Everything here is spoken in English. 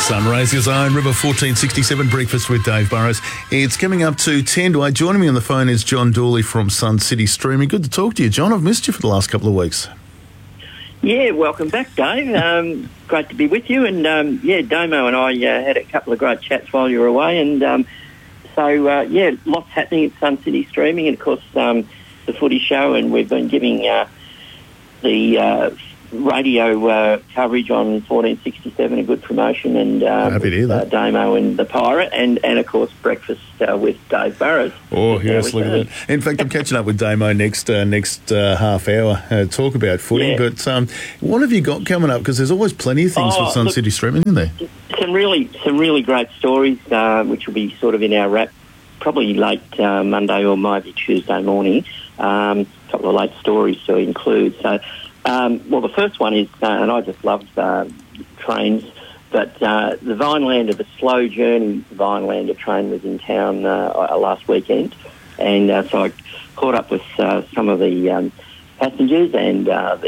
Sunraysia Zone, River 1467, breakfast with Dave Burrows. It's coming up to 10 to 8. Joining me on the phone is John Dooley from Sun City Streaming. Good to talk to you, John. I've missed you for the last couple of weeks. Yeah, welcome back, Dave. Great to be with you. And, Damo and I had a couple of great chats while you were away. And lots happening at Sun City Streaming. And, of course, the footy show. And we've been giving the radio coverage on 1467 a good promotion. And happy to hear that. Damo and the Pirate. And of course, breakfast with Dave Burrows. Oh, yes, look at that. In fact, I'm catching up with Damo next half hour to talk about footy. Yeah. But what have you got coming up? Because there's always plenty of things for Sun City Streaming, isn't there? Some really great stories, which will be sort of in our wrap, probably late Monday or maybe Tuesday morning. A couple of late stories to include. So, the first one is, and I just love trains, but the Vinelander, the Slow Journey Vinelander train was in town last weekend, and so I caught up with some of the passengers and the